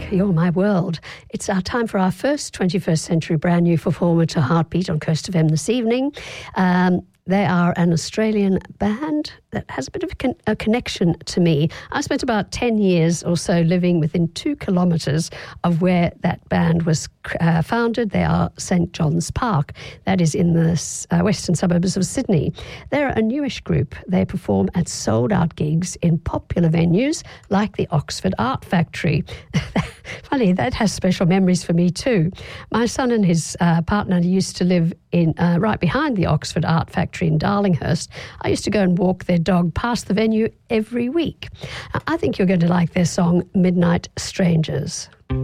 Music, You're My World. It's our time for our first 21st century brand new performer to Heartbeat on Coast FM this evening. They are an Australian band that has a bit of a connection to me. I spent about 10 years or so living within 2 kilometres of where that band was founded. They are St John's Park. That is in the western suburbs of Sydney. They're a newish group. They perform at sold-out gigs in popular venues like the Oxford Art Factory. Funny, that has special memories for me too. My son and his partner used to live in right behind the Oxford Art Factory in Darlinghurst. I used to go and walk their dog past the venue every week. I think you're going to like their song, Midnight Strangers.